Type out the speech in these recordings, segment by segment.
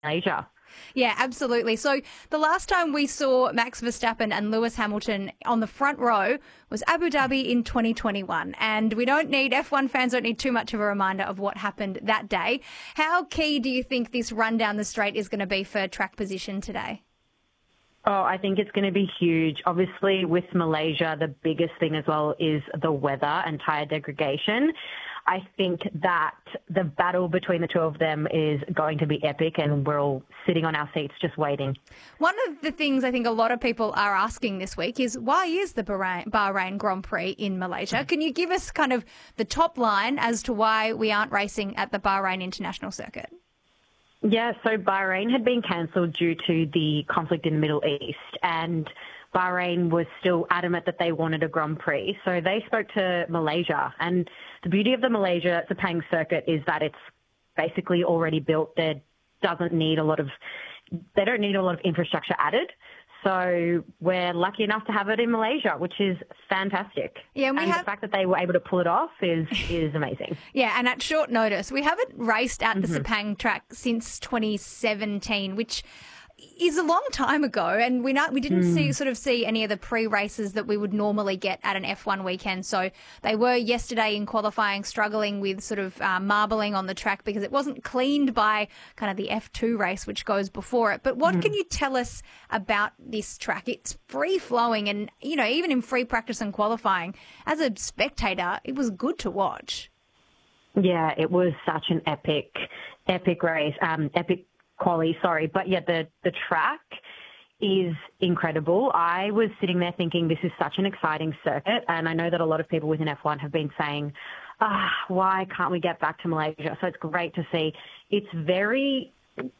Malaysia. Yeah, absolutely. So the last time we saw Max Verstappen and Lewis Hamilton on the front row was Abu Dhabi in 2021. And F1 fans don't need too much of a reminder of what happened that day. How key do you think this run down the straight is going to be for track position today? Oh, I think it's going to be huge. Obviously, with Malaysia, the biggest thing as well is the weather and tyre degradation. I think that the battle between the two of them is going to be epic, and we're all sitting on our seats just waiting. One of the things I think a lot of people are asking this week is, why is the Bahrain Grand Prix in Malaysia? Can you give us kind of the top line as to why we aren't racing at the Bahrain International Circuit? Yeah, so Bahrain had been cancelled due to the conflict in the Middle East, and Bahrain was still adamant that they wanted a Grand Prix. So they spoke to Malaysia, and the beauty of the Malaysia Sepang circuit is that it's basically already built. They don't need a lot of infrastructure added. So we're lucky enough to have it in Malaysia, which is fantastic. Yeah, and the fact that they were able to pull it off is amazing. Yeah, and at short notice, we haven't raced at the Sepang track since 2017, which is a long time ago, and we didn't see any of the pre-races that we would normally get at an F1 weekend. So they were yesterday in qualifying struggling with sort of marbling on the track because it wasn't cleaned by kind of the F2 race, which goes before it. But what can you tell us about this track? It's free-flowing, and, even in free practice and qualifying, as a spectator, it was good to watch. Yeah, it was such an epic race, epic quali, sorry. But yeah, the track is incredible. I was sitting there thinking this is such an exciting circuit, and I know that a lot of people within F1 have been saying, why can't we get back to Malaysia? So it's great to see. It's very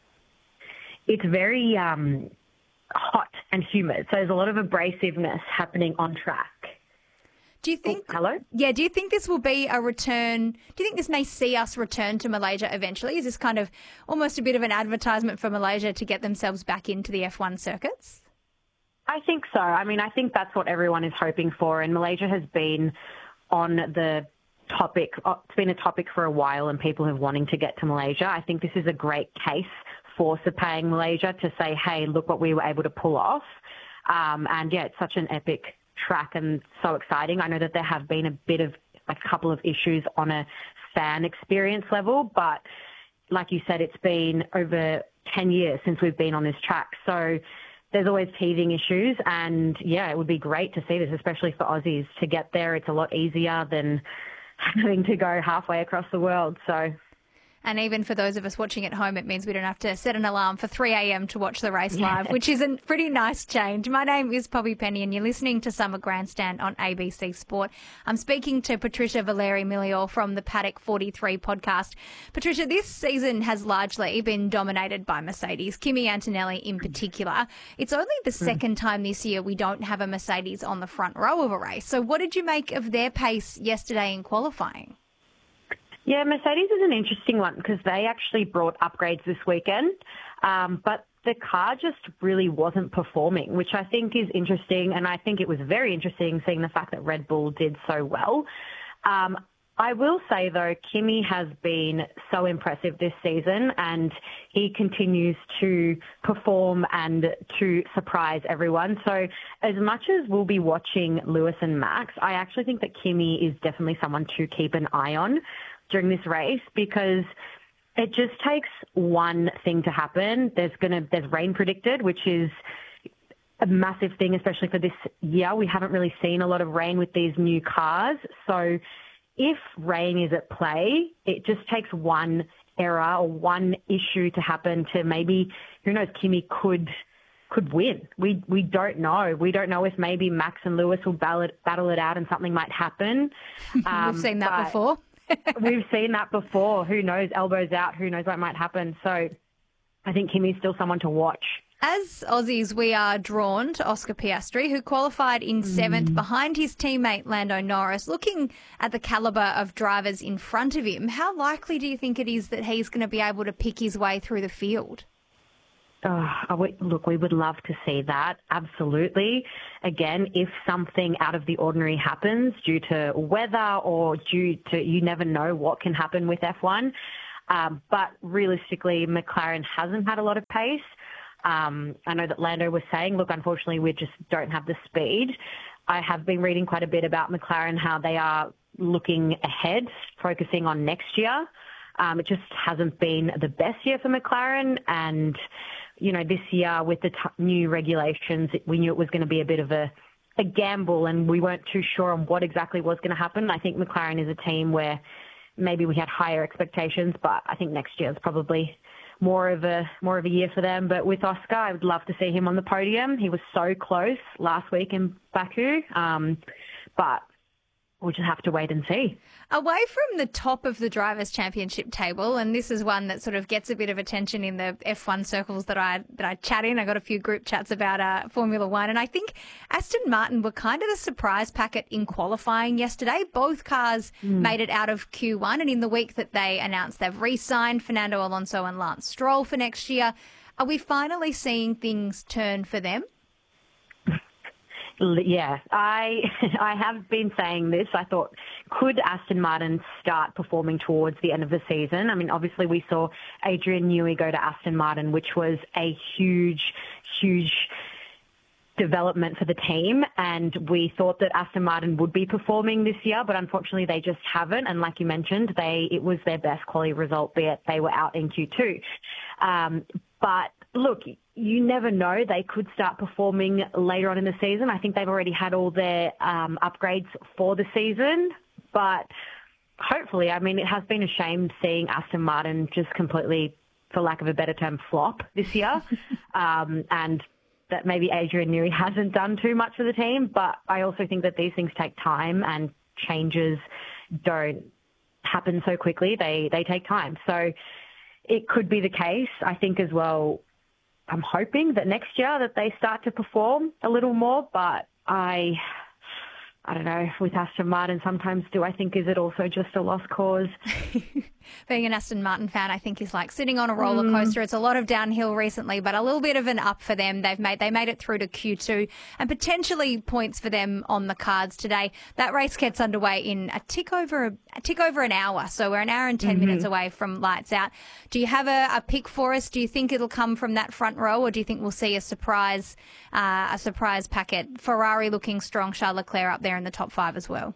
hot and humid, so there's a lot of abrasiveness happening on track. Do you think? Hello? Yeah. Do you think this will be a return? Do you think this may see us return to Malaysia eventually? Is this kind of almost a bit of an advertisement for Malaysia to get themselves back into the F1 circuits? I think so. I mean, I think that's what everyone is hoping for, and Malaysia has been on the topic. It's been a topic for a while, and people have wanting to get to Malaysia. I think this is a great case for Sepang Malaysia to say, hey, look what we were able to pull off. And yeah, it's such an epic track and so exciting. I know that there have been a couple of issues on a fan experience level, but like you said, it's been over 10 years since we've been on this track. So there's always teething issues, and yeah, it would be great to see this, especially for Aussies to get there. It's a lot easier than having to go halfway across the world. So. And even for those of us watching at home, it means we don't have to set an alarm for 3 a.m. to watch the race live, which is a pretty nice change. My name is Poppy Penny, and you're listening to Summer Grandstand on ABC Sport. I'm speaking to Patricia Valeri Milior from the Paddock 43 podcast. Patricia, this season has largely been dominated by Mercedes, Kimi Antonelli in particular. It's only the second time this year we don't have a Mercedes on the front row of a race. So what did you make of their pace yesterday in qualifying? Yeah, Mercedes is an interesting one because they actually brought upgrades this weekend, but the car just really wasn't performing, which I think is interesting, and I think it was very interesting seeing the fact that Red Bull did so well. I will say, though, Kimi has been so impressive this season, and he continues to perform and to surprise everyone. So as much as we'll be watching Lewis and Max, I actually think that Kimi is definitely someone to keep an eye on during this race, because it just takes one thing to happen. There's rain predicted, which is a massive thing, especially for this year. We haven't really seen a lot of rain with these new cars. So if rain is at play, it just takes one error or one issue to happen to maybe, who knows, Kimi could win. We don't know. We don't know if maybe Max and Lewis will battle it out and something might happen. We've seen that before. We've seen that before. Who knows? Elbows out. Who knows what might happen? So I think Kimi's still someone to watch. As Aussies, we are drawn to Oscar Piastri, who qualified in seventh behind his teammate Lando Norris. Looking at the calibre of drivers in front of him, how likely do you think it is that he's going to be able to pick his way through the field? Look, we would love to see that. Absolutely. Again, if something out of the ordinary happens due to weather or due to, you never know what can happen with F1. But realistically, McLaren hasn't had a lot of pace. I know that Lando was saying, look, unfortunately, we just don't have the speed. I have been reading quite a bit about McLaren, how they are looking ahead, focusing on next year. It just hasn't been the best year for McLaren. And, this year with the new regulations, we knew it was going to be a bit of a gamble, and we weren't too sure on what exactly was going to happen. I think McLaren is a team where maybe we had higher expectations, but I think next year is probably more of a year for them. But with Oscar, I would love to see him on the podium. He was so close last week in Baku, but we'll just have to wait and see. Away from the top of the Drivers' Championship table, and this is one that sort of gets a bit of attention in the F1 circles that I chat in. I got a few group chats about Formula One, and I think Aston Martin were kind of the surprise packet in qualifying yesterday. Both cars made it out of Q1, and in the week that they announced they've re-signed Fernando Alonso and Lance Stroll for next year, are we finally seeing things turn for them? Yeah, I have been saying this. I thought, could Aston Martin start performing towards the end of the season? I mean, obviously we saw Adrian Newey go to Aston Martin, which was a huge development for the team. And we thought that Aston Martin would be performing this year, but unfortunately they just haven't. And like you mentioned, it was their best quality result, be it they were out in Q2. But look, you never know. They could start performing later on in the season. I think they've already had all their upgrades for the season. But hopefully, I mean, it has been a shame seeing Aston Martin just completely, for lack of a better term, flop this year. And that maybe Adrian Newey hasn't done too much for the team. But I also think that these things take time, and changes don't happen so quickly. They take time. So it could be the case. I think as well, I'm hoping that next year that they start to perform a little more, but I don't know, with Aston Martin sometimes I think, is it also just a lost cause? Being an Aston Martin fan, I think, is like sitting on a roller coaster. It's a lot of downhill recently, but a little bit of an up for them. They made it through to Q2, and potentially points for them on the cards today. That race gets underway in a tick over an hour, so we're an hour and 10 minutes away from lights out. Do you have a pick for us? Do you think it'll come from that front row, or do you think we'll see a surprise packet? Ferrari looking strong, Charles Leclerc up there in the top 5 as well.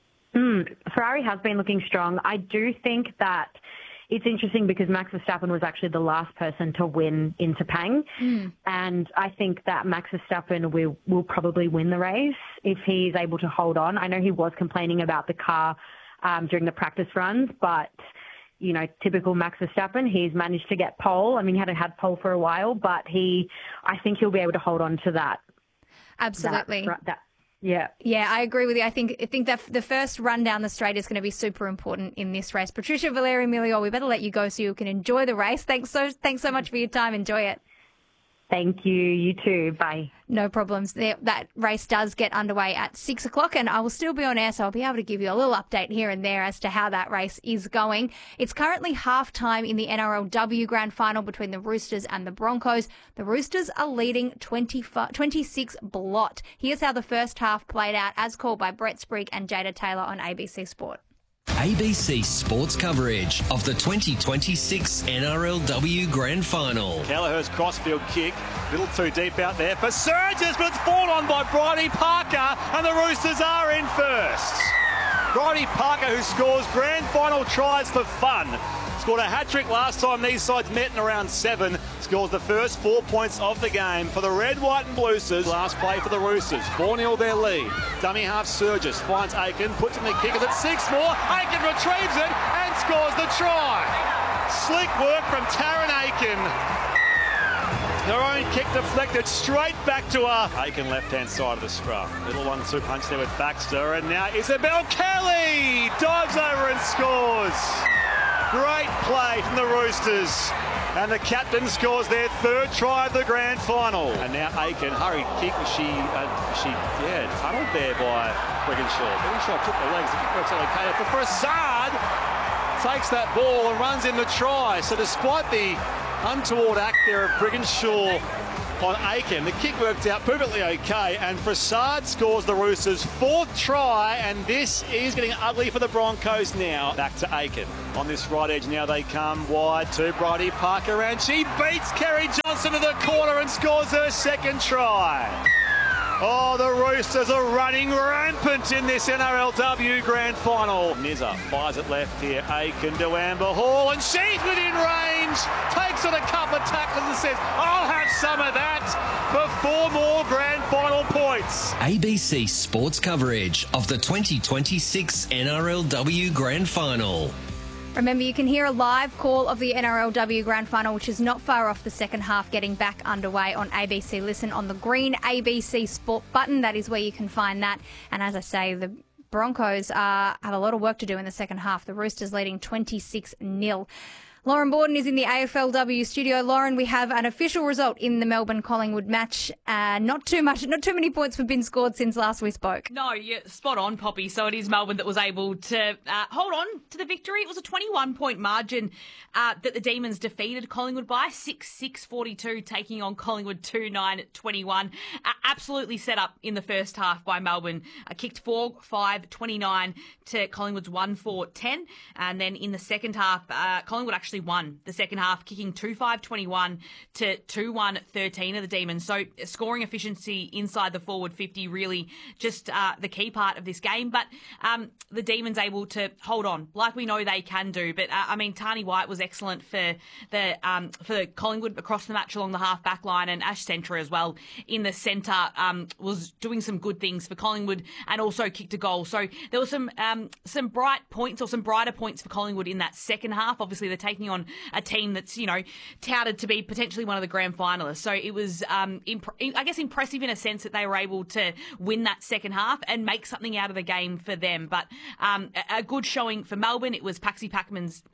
Ferrari has been looking strong. I do think that it's interesting because Max Verstappen was actually the last person to win in Sepang. And I think that Max Verstappen will probably win the race if he's able to hold on. I know he was complaining about the car during the practice runs, but, typical Max Verstappen, he's managed to get pole. I mean, he hadn't had pole for a while, but I think he'll be able to hold on to that. Absolutely. Yeah. Yeah, I agree with you. I think that the first run down the straight is going to be super important in this race. Patricia Valeri Milior, we better let you go so you can enjoy the race. Thanks so much for your time. Enjoy it. Thank you. You too. Bye. No problems. That race does get underway at 6 o'clock, and I will still be on air, so I'll be able to give you a little update here and there as to how that race is going. It's currently half-time in the NRLW Grand Final between the Roosters and the Broncos. The Roosters are leading 26 blot. Here's how the first half played out, as called by Brett Sprigg and Jada Taylor on ABC Sport. ABC Sports coverage of the 2026 NRLW Grand Final. Kelleher's crossfield kick, a little too deep out there for Surges, but it's fallen on by Bridie Parker, and the Roosters are in first. Bridie Parker, who scores grand final tries for fun. Scored a hat-trick last time these sides met in around 7. Scores the first 4 points of the game for the Red, White and Bluesters. Last play for the Roosters. 4-0 their lead. Dummy half Surges finds Aiken, puts in the kick at 6 more. Aiken retrieves it and scores the try. Slick work from Taryn Aiken. Their own kick deflected straight back to her. Aiken left-hand side of the scrum. Little 1-2 punch there with Baxter, and now Isabel Kelly dives over and scores. Great play from the Roosters. And the captain scores their third try of the grand final. And now Aiken, hurried kick. She tunneled there by Brigginshaw. Brigginshaw took the legs. The kick works okay. For Prasad, takes that ball and runs in the try. So despite the untoward act there of Brigginshaw on Aiken, the kick worked out perfectly okay, and Prasad scores the Roosters' 4th try, and this is getting ugly for the Broncos now. Back to Aiken. On this right edge now they come wide to Bridie Parker, and she beats Kerry Johnson to the corner and scores her second try. Oh, the Roosters are running rampant in this NRLW Grand Final. Nizza fires it left here. Aiken to Amber Hall, and she's within range. Takes on a couple of tackles and says, I'll have some of that for 4 more Grand Final points. ABC Sports coverage of the 2026 NRLW Grand Final. Remember, you can hear a live call of the NRLW Grand Final, which is not far off the second half, getting back underway on ABC Listen on the green ABC Sport button. That is where you can find that. And as I say, the Broncos have a lot of work to do in the second half. The Roosters leading 26-0. Lauren Borden is in the AFLW studio. Lauren, we have an official result in the Melbourne-Collingwood match. Not too many points have been scored since last we spoke. No, you're spot on, Poppy. So it is Melbourne that was able to hold on to the victory. It was a 21-point margin that the Demons defeated Collingwood by, 6-6-42, taking on Collingwood 2-9-21. Absolutely set up in the first half by Melbourne. Kicked 4-5-29 to Collingwood's 1-4-10. And then in the second half, Collingwood actually won the second half, kicking 2-5-21 to 2-1-13 of the Demons. So scoring efficiency inside the forward 50 really just the key part of this game. But the Demons able to hold on like we know they can do. But I mean, Tani White was excellent for the Collingwood across the match along the half back line, and Ash Centra as well in the centre was doing some good things for Collingwood and also kicked a goal. So there was some bright points or some brighter points for Collingwood in that second half. Obviously, they're taking on a team that's, touted to be potentially one of the grand finalists. So it was, I guess, impressive in a sense that they were able to win that second half and make something out of the game for them. But a good showing for Melbourne. It was Paxi Paxman's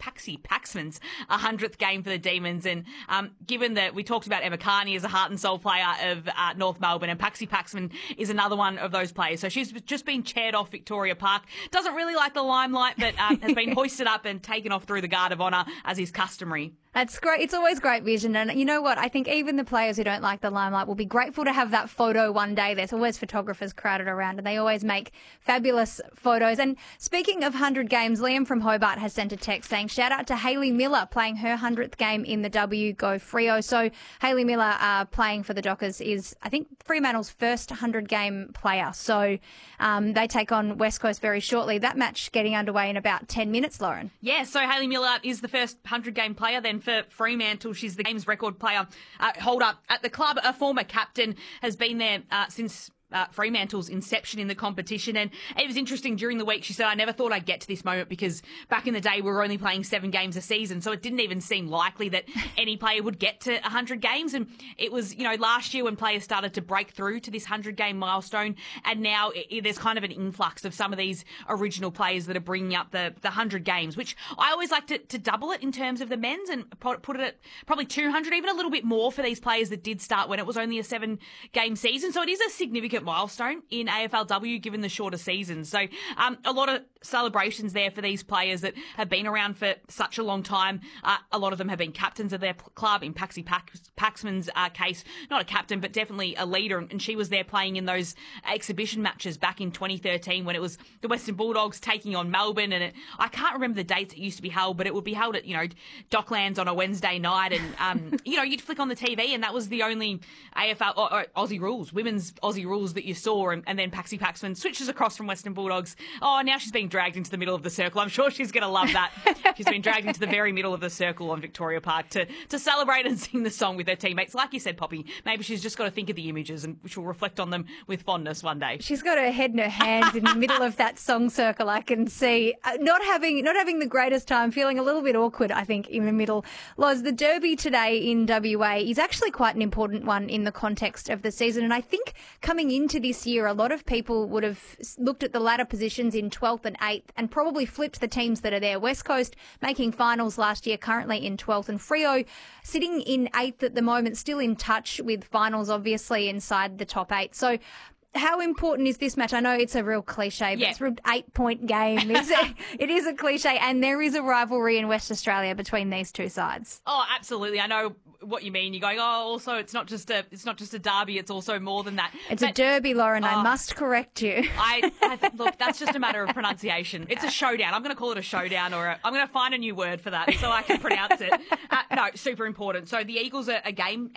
100th game for the Demons. And given that we talked about Emma Carney as a heart and soul player of North Melbourne, and Paxi Paxman is another one of those players. So she's just been chaired off Victoria Park. Doesn't really like the limelight, but has been hoisted up and taken off through the Guard of Honour, as is customary. That's great. It's always great vision. And you know what? I think even the players who don't like the limelight will be grateful to have that photo one day. There's always photographers crowded around and they always make fabulous photos. And speaking of 100 games, Liam from Hobart has sent a text saying, shout out to Hayley Miller playing her 100th game in the W Go Freo. So Hayley Miller playing for the Dockers is, I think, Fremantle's first 100-game player. So they take on West Coast very shortly. That match getting underway in about 10 minutes, Lauren. Yeah, so Hayley Miller is the first 100-game player. Then for Fremantle, she's the game's record player holder at the club. A former captain, has been there since Fremantle's inception in the competition. And it was interesting during the week. She said, I never thought I'd get to this moment because back in the day, we were only playing 7 games a season. So it didn't even seem likely that any player would get to 100 games. And it was, last year when players started to break through to this 100-game milestone. And now there's kind of an influx of some of these original players that are bringing up the 100 games, which I always like to double it in terms of the men's and put it at probably 200, even a little bit more for these players that did start when it was only a 7-game season. So it is a significant milestone in AFLW given the shorter season. So a lot of celebrations there for these players that have been around for such a long time. A lot of them have been captains of their club. In Paxi Paxman's case, not a captain, but definitely a leader. And she was there playing in those exhibition matches back in 2013 when it was the Western Bulldogs taking on Melbourne. And I can't remember the dates it used to be held, but it would be held at, Docklands on a Wednesday night. And, you'd flick on the TV and that was the only AFL or Aussie rules, women's Aussie rules that you saw. And then Paxi Paxman switches across from Western Bulldogs. Oh, now she's being dragged into the middle of the circle. I'm sure she's going to love that. She's been dragged into the very middle of the circle on Victoria Park to celebrate and sing the song with her teammates. Like you said, Poppy, maybe she's just got to think of the images and she'll reflect on them with fondness one day. She's got her head in her hands in the middle of that song circle. I can see not having the greatest time, feeling a little bit awkward, I think, in the middle. Loz, the Derby today in WA is actually quite an important one in the context of the season. And I think coming into this year, a lot of people would have looked at the ladder positions in 12th and 8th and probably flipped the teams that are there. West Coast making finals last year, currently in 12th, and Freo sitting in 8th at the moment, still in touch with finals, obviously inside the top 8. So how important is this match? I know it's a real cliche, but it's an 8-point game. It is a cliche, and there is a rivalry in West Australia between these two sides. Oh, absolutely. I know what you mean. You're going, also it's not just a derby, it's also more than that. It's a derby, Lauren. I must correct you. Look, that's just a matter of pronunciation. It's a showdown. I'm going to call it a showdown, I'm going to find a new word for that so I can pronounce it. No, super important. So the Eagles are a game